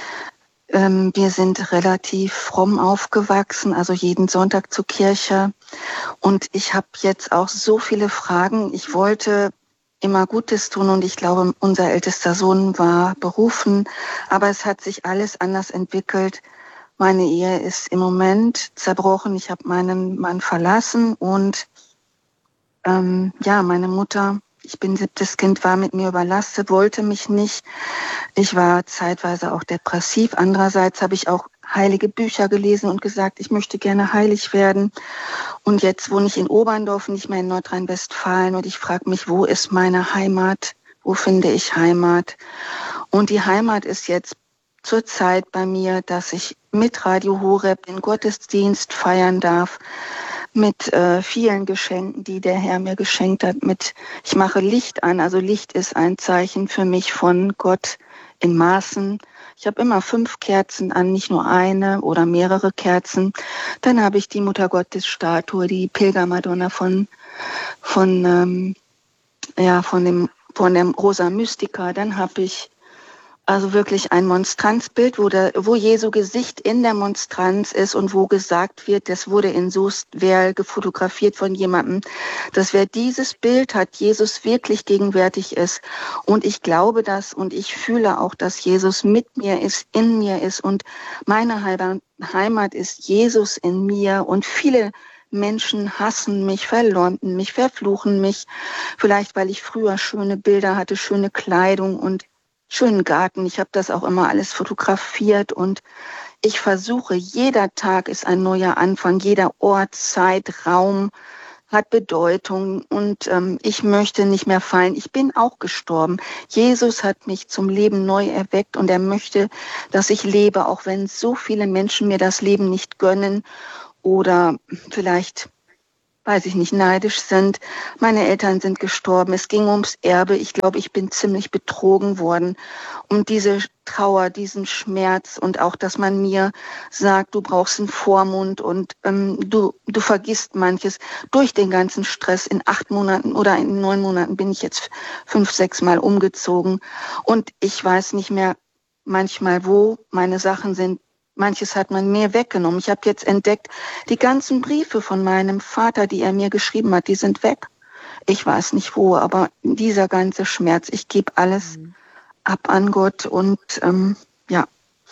Ähm, wir sind relativ fromm aufgewachsen, also jeden Sonntag zur Kirche. Und ich habe jetzt auch so viele Fragen. Ich wollte immer Gutes tun und ich glaube, unser ältester Sohn war berufen, aber es hat sich alles anders entwickelt. Meine Ehe ist im Moment zerbrochen. Ich habe meinen Mann verlassen und ähm, ja, meine Mutter, ich bin siebtes Kind, war mit mir überlastet, wollte mich nicht. Ich war zeitweise auch depressiv. Andererseits habe ich auch heilige Bücher gelesen und gesagt, ich möchte gerne heilig werden. Und jetzt wohne ich in Oberndorf, nicht mehr in Nordrhein-Westfalen. Und ich frage mich, wo ist meine Heimat? Wo finde ich Heimat? Und die Heimat ist jetzt zurzeit bei mir, dass ich mit Radio Horeb den Gottesdienst feiern darf, mit äh, vielen Geschenken, die der Herr mir geschenkt hat. Mit, ich mache Licht an, also Licht ist ein Zeichen für mich von Gott in Maßen. Ich habe immer fünf Kerzen an, nicht nur eine oder mehrere Kerzen. Dann habe ich die Muttergottes-Statue, die Pilgermadonna von von ähm, ja von dem von dem Rosa Mystica. Dann habe ich also wirklich ein Monstranzbild, wo der, wo Jesu Gesicht in der Monstranz ist und wo gesagt wird, das wurde in Soestwerl gefotografiert von jemandem, dass wer dieses Bild hat, Jesus wirklich gegenwärtig ist. Und ich glaube das und ich fühle auch, dass Jesus mit mir ist, in mir ist und meine Heimat ist Jesus in mir und viele Menschen hassen mich, verleumden mich, verfluchen mich, vielleicht weil ich früher schöne Bilder hatte, schöne Kleidung und schönen Garten. Ich habe das auch immer alles fotografiert und ich versuche, jeder Tag ist ein neuer Anfang, jeder Ort, Zeit, Raum hat Bedeutung und ähm, ich möchte nicht mehr fallen. Ich bin auch gestorben. Jesus hat mich zum Leben neu erweckt und er möchte, dass ich lebe, auch wenn so viele Menschen mir das Leben nicht gönnen oder vielleicht weiß ich nicht, neidisch sind. Meine Eltern sind gestorben. Es ging ums Erbe. Ich glaube, ich bin ziemlich betrogen worden. Und diese Trauer, diesen Schmerz und auch, dass man mir sagt, du brauchst einen Vormund und ähm, du, du vergisst manches. Durch den ganzen Stress in acht Monaten oder in neun Monaten bin ich jetzt fünf, sechs Mal umgezogen. Und ich weiß nicht mehr manchmal, wo meine Sachen sind. Manches hat man mir weggenommen. Ich habe jetzt entdeckt, die ganzen Briefe von meinem Vater, die er mir geschrieben hat, die sind weg. Ich weiß nicht wo, aber dieser ganze Schmerz, ich gebe alles mhm. ab an Gott und ähm, ja.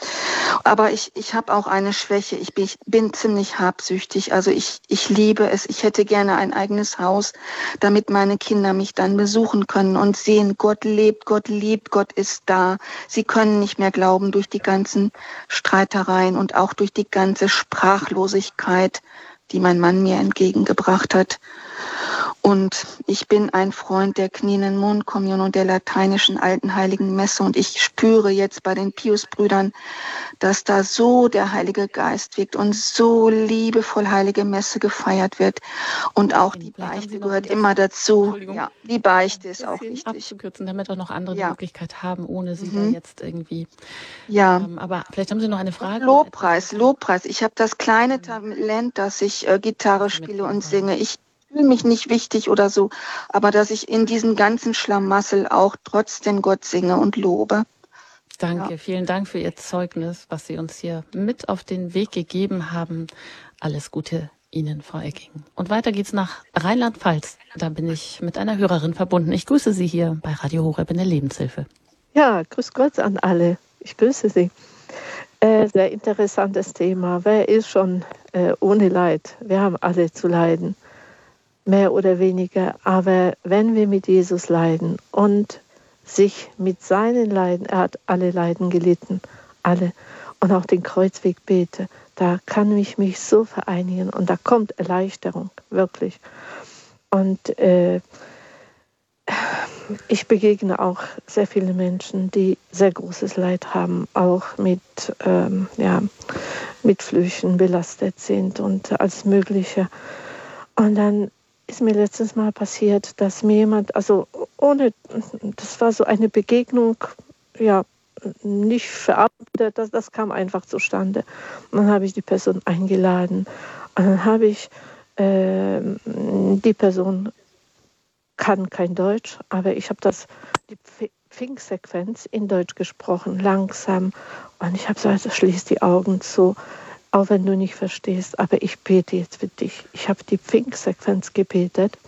Aber ich, ich habe auch eine Schwäche. Ich bin, ich bin ziemlich habsüchtig. Also ich, ich liebe es. Ich hätte gerne ein eigenes Haus, damit meine Kinder mich dann besuchen können und sehen, Gott lebt, Gott liebt, Gott ist da. Sie können nicht mehr glauben durch die ganzen Streitereien und auch durch die ganze Sprachlosigkeit, die mein Mann mir entgegengebracht hat. Und ich bin ein Freund der Knien Mundkommunion und der lateinischen alten heiligen Messe. Und ich spüre jetzt bei den Piusbrüdern, dass da so der Heilige Geist wirkt und so liebevoll heilige Messe gefeiert wird. Und auch die Beichte gehört immer dazu. Ja, die Beichte ist auch wichtig. Abzukürzen, damit auch noch andere die Ja. Möglichkeit haben, ohne sie Mhm. da jetzt irgendwie. Ja. Ähm, aber vielleicht haben Sie noch eine Frage. Lobpreis, Lobpreis. Ich habe das kleine Talent, dass ich äh, Gitarre spiele und singe. Ich fühle mich nicht wichtig oder so, aber dass ich in diesem ganzen Schlamassel auch trotzdem Gott singe und lobe. Danke, Ja. vielen Dank für Ihr Zeugnis, was Sie uns hier mit auf den Weg gegeben haben. Alles Gute Ihnen, Frau Egging. Und weiter geht's nach Rheinland-Pfalz. Da bin ich mit einer Hörerin verbunden. Ich grüße Sie hier bei Radio Horeb in der Lebenshilfe. Ja, grüß Gott an alle. Ich grüße Sie. Äh, sehr interessantes Thema. Wer ist schon äh, ohne Leid? Wir haben alle zu leiden, mehr oder weniger. Aber wenn wir mit Jesus leiden und sich mit seinen Leiden, er hat alle Leiden gelitten, alle, und auch den Kreuzweg bete, da kann ich mich so vereinigen und da kommt Erleichterung, wirklich. Und äh, ich begegne auch sehr viele Menschen, die sehr großes Leid haben, auch mit, ähm, ja, mit Flüchen belastet sind und alles Mögliche. Und dann ist mir letztens mal passiert, dass mir jemand, also ohne, das war so eine Begegnung, ja, nicht verarbeitet, das, das kam einfach zustande. Und dann habe ich die Person eingeladen und dann habe ich äh, die Person kann kein Deutsch, aber ich habe das die Pfingstsequenz in Deutsch gesprochen, langsam. Und ich habe gesagt, schließ die Augen zu, auch wenn du nicht verstehst, aber ich bete jetzt für dich. Ich habe die Pfingstsequenz gebetet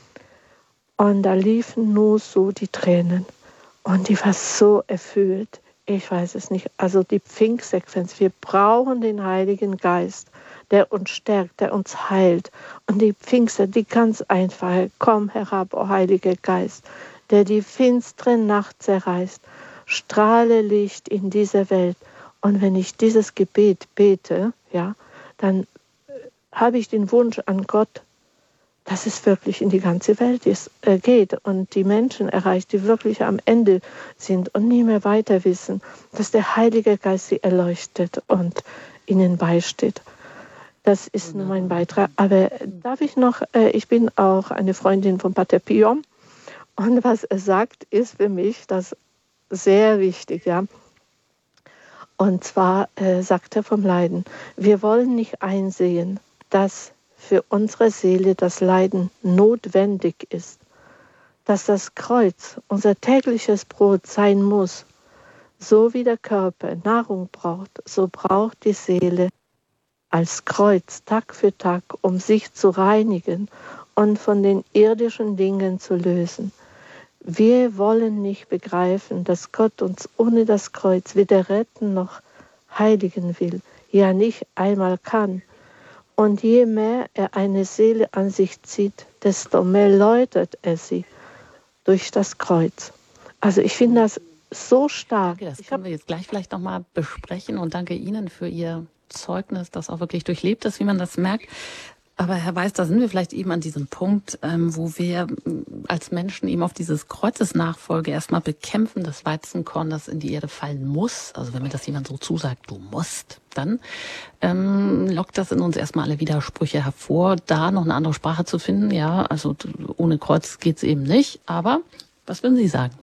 und da liefen nur so die Tränen. Und die war so erfüllt. Ich weiß es nicht. Also die Pfingstsequenz, wir brauchen den Heiligen Geist, der uns stärkt, der uns heilt. Und die Pfingster, die ganz einfache, komm herab, o Heiliger Geist, der die finstere Nacht zerreißt, strahle Licht in dieser Welt. Und wenn ich dieses Gebet bete, ja, dann habe ich den Wunsch an Gott, dass es wirklich in die ganze Welt ist, äh, geht und die Menschen erreicht, die wirklich am Ende sind und nie mehr weiter wissen, dass der Heilige Geist sie erleuchtet und ihnen beisteht. Das ist nur mein Beitrag. Aber darf ich noch, äh, ich bin auch eine Freundin von Pater Pio und was er sagt, ist für mich das sehr wichtig, ja. Und zwar äh, sagt er vom Leiden, wir wollen nicht einsehen, dass für unsere Seele das Leiden notwendig ist, dass das Kreuz unser tägliches Brot sein muss. So wie der Körper Nahrung braucht, so braucht die Seele als Kreuz Tag für Tag, um sich zu reinigen und von den irdischen Dingen zu lösen. Wir wollen nicht begreifen, dass Gott uns ohne das Kreuz weder retten noch heiligen will, ja nicht einmal kann. Und je mehr er eine Seele an sich zieht, desto mehr läutert er sie durch das Kreuz. Also ich finde das so stark. Okay, das können wir jetzt gleich vielleicht nochmal besprechen und danke Ihnen für Ihr Zeugnis, das auch wirklich durchlebt ist, wie man das merkt. Aber Herr Weiß, da sind wir vielleicht eben an diesem Punkt, ähm, wo wir als Menschen eben auf dieses Kreuzesnachfolge erstmal bekämpfen, das Weizenkorn, das in die Erde fallen muss. Also wenn mir das jemand so zusagt, du musst, dann ähm, lockt das in uns erstmal alle Widersprüche hervor, da noch eine andere Sprache zu finden. Ja, also ohne Kreuz geht's eben nicht. Aber was würden Sie sagen?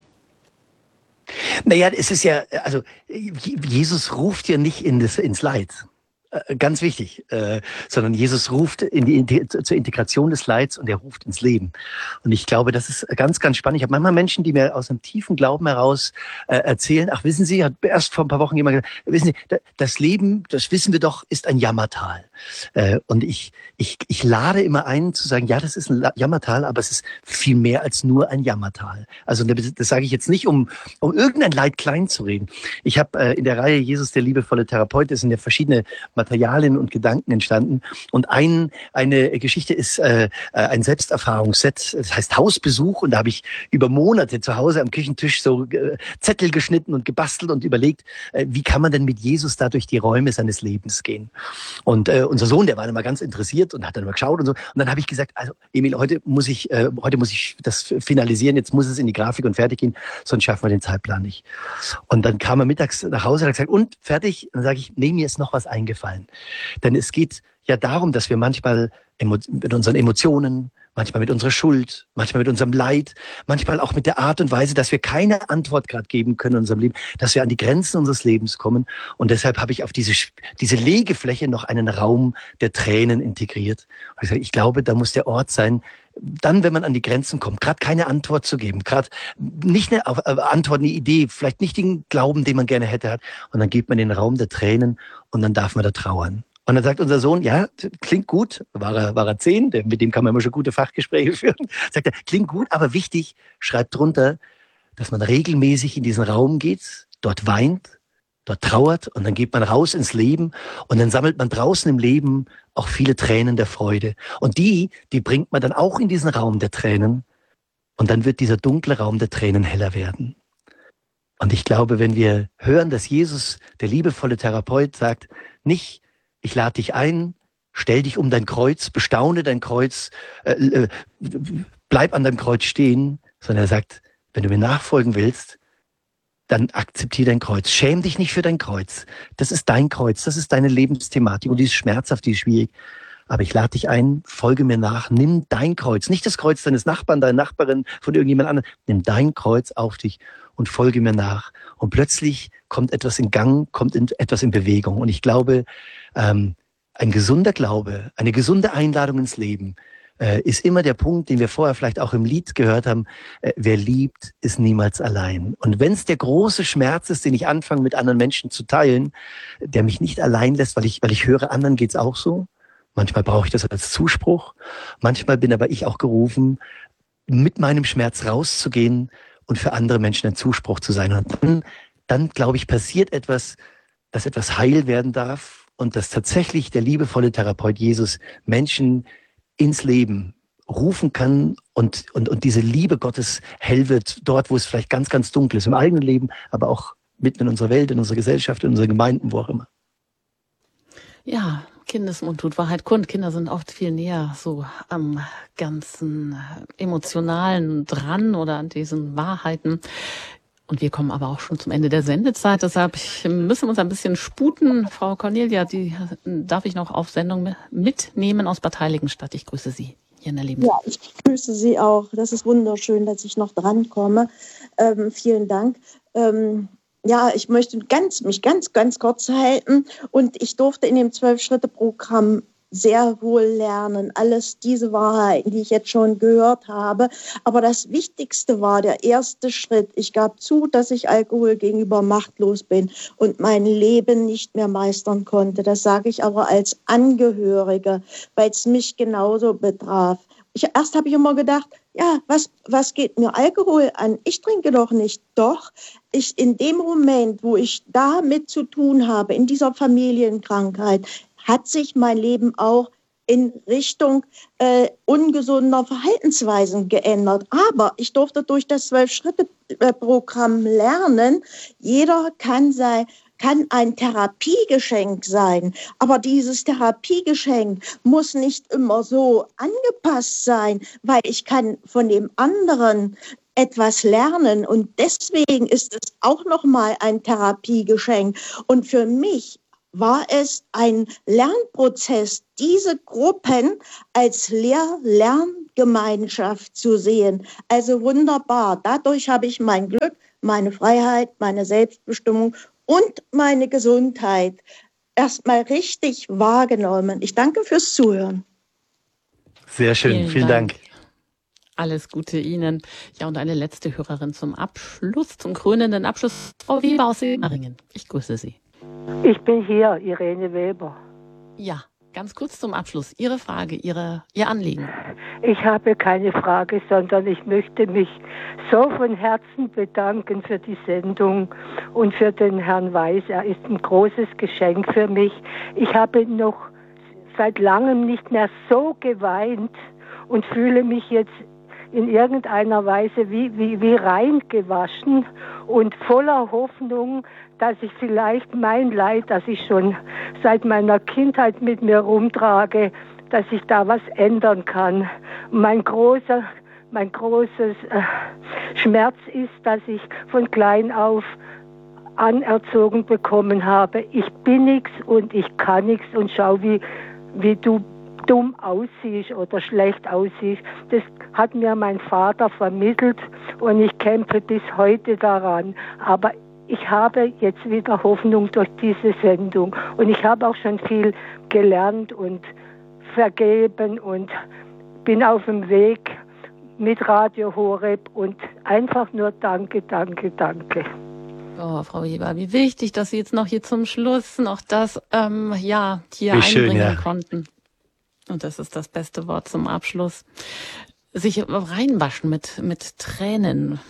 Naja, es ist ja, also Jesus ruft ja nicht in das, ins Leid. Ganz wichtig, äh, sondern Jesus ruft in die, zur Integration des Leids und er ruft ins Leben. Und ich glaube, das ist ganz, ganz spannend. Ich habe manchmal Menschen, die mir aus einem tiefen Glauben heraus äh, erzählen, ach, wissen Sie, hat erst vor ein paar Wochen jemand gesagt, wissen Sie, das Leben, das wissen wir doch, ist ein Jammertal. Äh, und ich, ich, ich lade immer ein zu sagen, ja, das ist ein Jammertal, aber es ist viel mehr als nur ein Jammertal. Also das, das sage ich jetzt nicht, um, um irgendein Leid klein zu reden. Ich habe äh, in der Reihe Jesus, der liebevolle Therapeut, es sind ja verschiedene Materialien und Gedanken entstanden. Und ein, eine Geschichte ist äh, ein Selbsterfahrungsset, das heißt Hausbesuch. Und da habe ich über Monate zu Hause am Küchentisch so äh, Zettel geschnitten und gebastelt und überlegt, äh, wie kann man denn mit Jesus da durch die Räume seines Lebens gehen. Und äh, unser Sohn, der war dann mal ganz interessiert und hat dann mal geschaut und so. Und dann habe ich gesagt, also Emil, heute muss ich, äh, heute muss ich das finalisieren, jetzt muss es in die Grafik und fertig gehen, sonst schaffen wir den Zeitplan nicht. Und dann kam er mittags nach Hause und hat gesagt, und fertig? Und dann sage ich, nee, mir ist noch was eingefallen. Denn es geht ja darum, dass wir manchmal mit unseren Emotionen, manchmal mit unserer Schuld, manchmal mit unserem Leid, manchmal auch mit der Art und Weise, dass wir keine Antwort gerade geben können in unserem Leben, dass wir an die Grenzen unseres Lebens kommen. Und deshalb habe ich auf diese, diese Legefläche noch einen Raum der Tränen integriert. Und ich sage, ich glaube, da muss der Ort sein, dann, wenn man an die Grenzen kommt, gerade keine Antwort zu geben, gerade nicht eine Antwort, eine Idee, vielleicht nicht den Glauben, den man gerne hätte hat. Und dann gibt man den Raum der Tränen und dann darf man da trauern. Und dann sagt unser Sohn, ja, klingt gut, war er, war er zehn, mit dem kann man immer schon gute Fachgespräche führen. Sagt er, klingt gut, aber wichtig, schreibt drunter, dass man regelmäßig in diesen Raum geht, dort weint, dort trauert und dann geht man raus ins Leben und dann sammelt man draußen im Leben auch viele Tränen der Freude. Und die, die bringt man dann auch in diesen Raum der Tränen und dann wird dieser dunkle Raum der Tränen heller werden. Und ich glaube, wenn wir hören, dass Jesus, der liebevolle Therapeut, sagt, nicht, ich lade dich ein, stell dich um dein Kreuz, bestaune dein Kreuz, äh, äh, bleib an deinem Kreuz stehen, sondern er sagt, wenn du mir nachfolgen willst, dann akzeptiere dein Kreuz. Schäm dich nicht für dein Kreuz. Das ist dein Kreuz, das ist deine Lebensthematik und die ist schmerzhaft, die ist schwierig. Aber ich lade dich ein, folge mir nach, nimm dein Kreuz, nicht das Kreuz deines Nachbarn, deiner Nachbarin, von irgendjemand anderem. Nimm dein Kreuz auf dich und folge mir nach. Und plötzlich kommt etwas in Gang, kommt in, etwas in Bewegung. Und ich glaube, ähm, ein gesunder Glaube, eine gesunde Einladung ins Leben äh, ist immer der Punkt, den wir vorher vielleicht auch im Lied gehört haben. Äh, wer liebt, ist niemals allein. Und wenn es der große Schmerz ist, den ich anfange mit anderen Menschen zu teilen, der mich nicht allein lässt, weil ich, weil ich höre, anderen geht's auch so. Manchmal brauche ich das als Zuspruch. Manchmal bin aber ich auch gerufen, mit meinem Schmerz rauszugehen und für andere Menschen ein Zuspruch zu sein. Und dann, dann glaube ich, passiert etwas, dass etwas heil werden darf und dass tatsächlich der liebevolle Therapeut Jesus Menschen ins Leben rufen kann und, und, und diese Liebe Gottes hell wird, dort, wo es vielleicht ganz, ganz dunkel ist, im eigenen Leben, aber auch mitten in unserer Welt, in unserer Gesellschaft, in unseren Gemeinden, wo auch immer. Ja, Kindesmund tut Wahrheit kund. Kinder sind oft viel näher so am ganzen Emotionalen dran oder an diesen Wahrheiten. Und wir kommen aber auch schon zum Ende der Sendezeit. Deshalb müssen wir uns ein bisschen sputen. Frau Cornelia, die darf ich noch auf Sendung mitnehmen aus Bad Heiligenstadt. Ich grüße Sie hier in der Lebens. Ja, ich grüße Sie auch. Das ist wunderschön, dass ich noch drankomme. Ähm, vielen Dank. Ähm, Ja, ich möchte ganz, mich ganz, ganz kurz halten. Und ich durfte in dem Zwölf-Schritte-Programm sehr wohl lernen. Alles diese Wahrheiten, die ich jetzt schon gehört habe. Aber das Wichtigste war der erste Schritt. Ich gab zu, dass ich Alkohol gegenüber machtlos bin und mein Leben nicht mehr meistern konnte. Das sage ich aber als Angehörige, weil es mich genauso betraf. Ich, erst habe ich immer gedacht, ja, was, was geht mir Alkohol an? Ich trinke doch nicht. Doch, ich in dem Moment, wo ich damit zu tun habe, in dieser Familienkrankheit, hat sich mein Leben auch in Richtung äh, ungesunder Verhaltensweisen geändert. Aber ich durfte durch das Zwölf-Schritte-Programm lernen, jeder kann sein, kann ein Therapiegeschenk sein. Aber dieses Therapiegeschenk muss nicht immer so angepasst sein, weil ich kann von dem anderen etwas lernen. Und deswegen ist es auch nochmal ein Therapiegeschenk. Und für mich war es ein Lernprozess, diese Gruppen als Lehr-Lerngemeinschaft zu sehen. Also wunderbar. Dadurch habe ich mein Glück, meine Freiheit, meine Selbstbestimmung und meine Gesundheit erstmal richtig wahrgenommen. Ich danke fürs Zuhören. Sehr schön, vielen, vielen Dank. Dank. Alles Gute Ihnen. Ja, und eine letzte Hörerin zum Abschluss, zum krönenden Abschluss. Frau Weber aus Semmeringen. Ich grüße Sie. Ich bin hier, Irene Weber. Ja, ganz kurz zum Abschluss. Ihre Frage, Ihre, Ihr Anliegen. Ich habe keine Frage, sondern ich möchte mich so von Herzen bedanken für die Sendung und für den Herrn Weiß. Er ist ein großes Geschenk für mich. Ich habe noch seit langem nicht mehr so geweint und fühle mich jetzt in irgendeiner Weise wie, wie, wie rein gewaschen und voller Hoffnung, dass ich vielleicht mein Leid, das ich schon seit meiner Kindheit mit mir rumtrage, dass ich da was ändern kann. Mein großer, mein großes äh, Schmerz ist, dass ich von klein auf anerzogen bekommen habe. Ich bin nichts und ich kann nichts und schau, wie, wie du dumm aussiehst oder schlecht aussiehst. Das hat mir mein Vater vermittelt und ich kämpfe bis heute daran. Aber ich habe jetzt wieder Hoffnung durch diese Sendung und ich habe auch schon viel gelernt und vergeben und bin auf dem Weg mit Radio Horeb und einfach nur danke, danke, danke. Oh, Frau Weber, wie wichtig, dass Sie jetzt noch hier zum Schluss noch das ähm, ja hier Wie einbringen schön, ja. konnten. Und das ist das beste Wort zum Abschluss. Sich reinwaschen mit mit Tränen.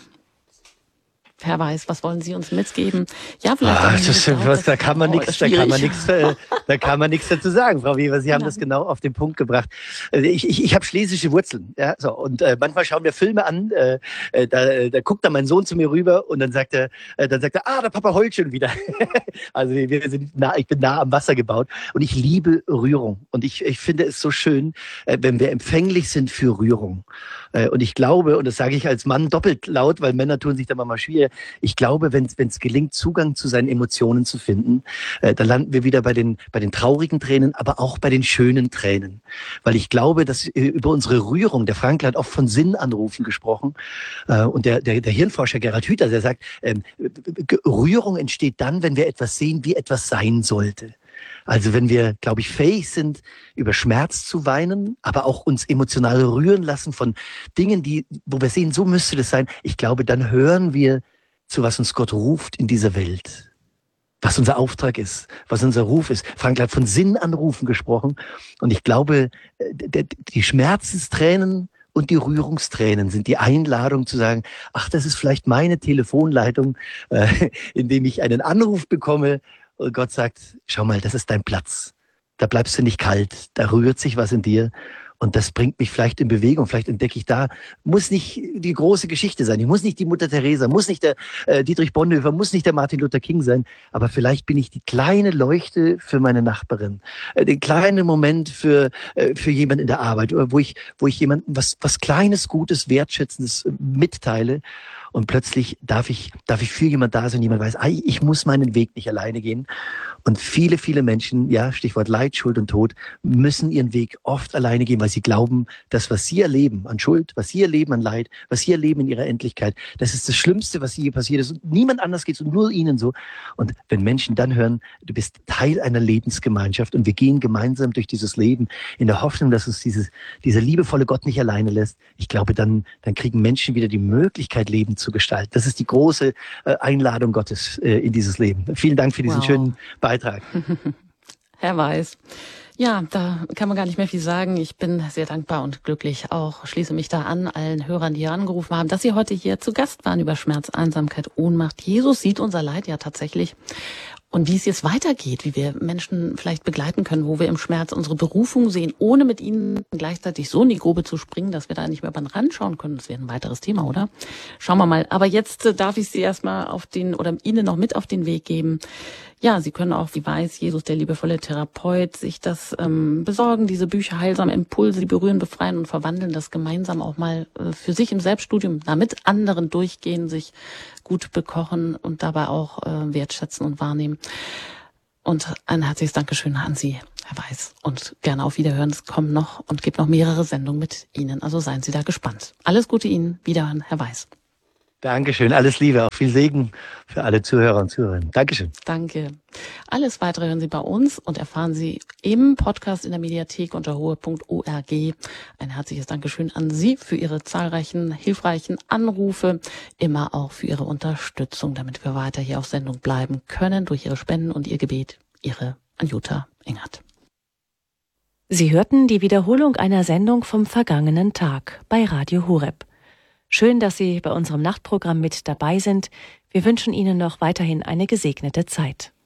Herr Weiß, was wollen Sie uns mitgeben? Ja, vielleicht. Ah, auch das ist, mit was, da kann man oh, nichts, da kann man nichts, äh, da kann man nichts dazu sagen, Frau Weber. Sie haben Ja. das genau auf den Punkt gebracht. Also ich, ich, ich habe schlesische Wurzeln, ja, so und äh, manchmal schauen wir Filme an. Äh, äh, da, da guckt dann mein Sohn zu mir rüber und dann sagt er, äh, dann sagt er, ah, der Papa heult schon wieder. Also wir sind nah, ich bin nah am Wasser gebaut und ich liebe Rührung und ich, ich finde es so schön, äh, wenn wir empfänglich sind für Rührung. Äh, und ich glaube, und das sage ich als Mann doppelt laut, weil Männer tun sich da manchmal schwer. Ich glaube, wenn es gelingt, Zugang zu seinen Emotionen zu finden, äh, dann landen wir wieder bei den bei den traurigen Tränen, aber auch bei den schönen Tränen. Weil ich glaube, dass äh, über unsere Rührung, der Frankl hat oft von Sinnanrufen gesprochen, äh, und der, der, der Hirnforscher Gerhard Hüther, der sagt, ähm, Rührung entsteht dann, wenn wir etwas sehen, wie etwas sein sollte. Also wenn wir, glaube ich, fähig sind, über Schmerz zu weinen, aber auch uns emotional rühren lassen von Dingen, die, wo wir sehen, so müsste das sein, ich glaube, dann hören wir zu was uns Gott ruft in dieser Welt. Was unser Auftrag ist, was unser Ruf ist. Frankl hat von Sinnanrufen gesprochen. Und ich glaube, die Schmerzenstränen und die Rührungstränen sind die Einladung zu sagen, ach, das ist vielleicht meine Telefonleitung, äh, indem ich einen Anruf bekomme und Gott sagt, schau mal, das ist dein Platz. Da bleibst du nicht kalt, da rührt sich was in dir. Und das bringt mich vielleicht in Bewegung, vielleicht entdecke ich da, muss nicht die große Geschichte sein, ich muss nicht die Mutter Teresa, muss nicht der äh, Dietrich Bonhoeffer, muss nicht der Martin Luther King sein, aber vielleicht bin ich die kleine Leuchte für meine Nachbarin, äh, den kleinen Moment für äh, für jemanden in der Arbeit, wo ich wo ich jemandem was was Kleines, Gutes, Wertschätzendes äh, mitteile. Und plötzlich darf ich, darf ich für jemand da sein, jemand weiß, ei, ich muss meinen Weg nicht alleine gehen. Und viele, viele Menschen, ja, Stichwort Leid, Schuld und Tod, müssen ihren Weg oft alleine gehen, weil sie glauben, dass was sie erleben an Schuld, was sie erleben an Leid, was sie erleben in ihrer Endlichkeit, das ist das Schlimmste, was je passiert ist. Und niemand anders geht es und nur ihnen so. Und wenn Menschen dann hören, du bist Teil einer Lebensgemeinschaft und wir gehen gemeinsam durch dieses Leben in der Hoffnung, dass uns dieses, dieser liebevolle Gott nicht alleine lässt, ich glaube, dann, dann kriegen Menschen wieder die Möglichkeit, Leben zu gestalten. Das ist die große äh, Einladung Gottes äh, in dieses Leben. Vielen Dank für diesen wow. schönen Beitrag. Herr Weiß. Ja, da kann man gar nicht mehr viel sagen. Ich bin sehr dankbar und glücklich auch, schließe mich da an, allen Hörern, die hier angerufen haben, dass sie heute hier zu Gast waren über Schmerz, Einsamkeit, Ohnmacht. Jesus sieht unser Leid ja tatsächlich. Und wie es jetzt weitergeht, wie wir Menschen vielleicht begleiten können, wo wir im Schmerz unsere Berufung sehen, ohne mit ihnen gleichzeitig so in die Grube zu springen, dass wir da nicht mehr über den Rand schauen können. Das wäre ein weiteres Thema, oder? Schauen wir mal. Aber jetzt äh, darf ich Sie erstmal auf den, oder Ihnen noch mit auf den Weg geben. Ja, Sie können auch, wie weiß Jesus, der liebevolle Therapeut, sich das ähm, besorgen, diese Bücher, heilsame Impulse, die berühren, befreien und verwandeln, das gemeinsam auch mal äh, für sich im Selbststudium, da mit anderen durchgehen, sich gut bekochen und dabei auch äh, wertschätzen und wahrnehmen. Und ein herzliches Dankeschön an Sie, Herr Weiß. Und gerne auf Wiederhören. Es kommen noch und gibt noch mehrere Sendungen mit Ihnen. Also seien Sie da gespannt. Alles Gute Ihnen. Wiederhören, Herr Weiß. Dankeschön. Alles Liebe. Auch viel Segen für alle Zuhörer und Zuhörerinnen. Dankeschön. Danke. Alles Weitere hören Sie bei uns und erfahren Sie im Podcast in der Mediathek unter hohe punkt org. Ein herzliches Dankeschön an Sie für Ihre zahlreichen, hilfreichen Anrufe, immer auch für Ihre Unterstützung, damit wir weiter hier auf Sendung bleiben können, durch Ihre Spenden und Ihr Gebet. Ihre Anjuta Engert. Sie hörten die Wiederholung einer Sendung vom vergangenen Tag bei Radio Horeb. Schön, dass Sie bei unserem Nachtprogramm mit dabei sind. Wir wünschen Ihnen noch weiterhin eine gesegnete Zeit.